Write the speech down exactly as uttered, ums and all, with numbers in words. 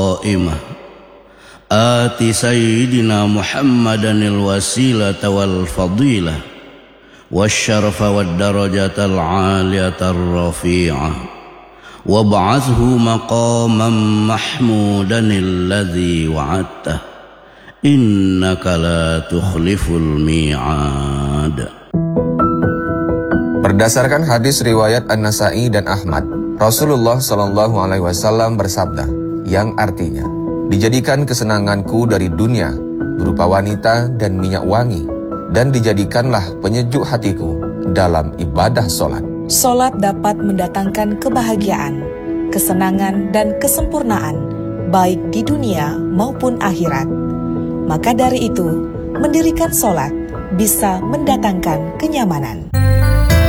قائمة آت سيدنا محمدا الوسيلة والفضيلة والشرف والدرجة العالية الرفيعة وابعثه مقاما محمودا الذي وعدته إنك لا تخلف الميعاد. Berdasarkan hadis riwayat An-Nasa'i dan Ahmad, Rasulullah Shallallahu Alaihi Wasallam bersabda, yang artinya, dijadikan kesenanganku dari dunia berupa wanita dan minyak wangi, dan dijadikanlah penyejuk hatiku dalam ibadah solat. Solat dapat mendatangkan kebahagiaan, kesenangan, dan kesempurnaan, baik di dunia maupun akhirat. Maka dari itu, mendirikan solat bisa mendatangkan kenyamanan.